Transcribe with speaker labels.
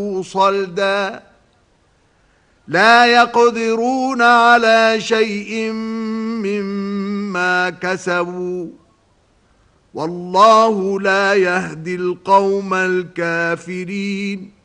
Speaker 1: صلدا لا يقدرون على شيء مما كسبوا والله لا يهدي القوم الكافرين.